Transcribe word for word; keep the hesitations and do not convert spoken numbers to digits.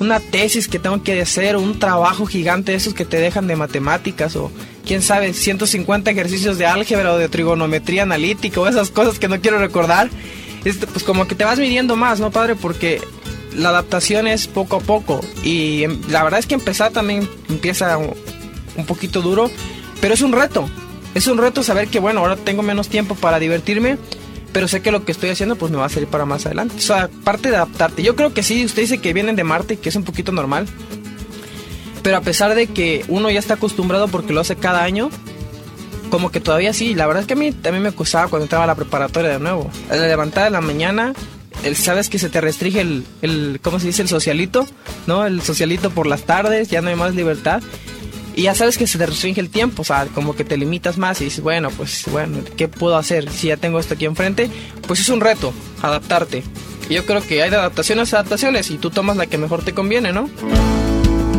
una tesis que tengo que hacer, un trabajo gigante de esos que te dejan de matemáticas, o quién sabe, ciento cincuenta ejercicios de álgebra o de trigonometría analítica, o esas cosas que no quiero recordar, este, pues como que te vas midiendo más, ¿no, padre? Porque la adaptación es poco a poco, y la verdad es que empezar también empieza un, un poquito duro, pero es un reto, es un reto saber que, bueno, ahora tengo menos tiempo para divertirme, pero sé que lo que estoy haciendo pues me va a servir para más adelante. O sea, parte de adaptarte. Yo creo que sí, usted dice que vienen de Marte, que es un poquito normal, pero a pesar de que uno ya está acostumbrado porque lo hace cada año, como que todavía sí. La verdad es que a mí también me costaba cuando entraba a la preparatoria de nuevo. Al levantar en la mañana, el, sabes que se te restringe el, el, ¿cómo se dice? El socialito, ¿no? El socialito por las tardes, ya no hay más libertad. Y ya sabes que se te restringe el tiempo, o sea, como que te limitas más y dices, bueno, pues, bueno, ¿qué puedo hacer si ya tengo esto aquí enfrente? Pues es un reto, adaptarte. Y yo creo que hay de adaptaciones a adaptaciones y tú tomas la que mejor te conviene, ¿no?